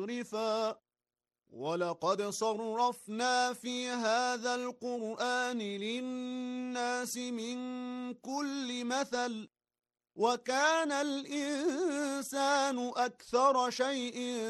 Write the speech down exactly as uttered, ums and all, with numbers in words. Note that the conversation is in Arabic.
مُسْرِفًا وَلَقَدْ صَرَّفْنَا فِي هَذَا الْقُرْآنِ لِلنَّاسِ مِنْ كُلِّ مَثَلٍ وَكَانَ الْإِنْسَانُ أَكْثَرَ شَيْءٍ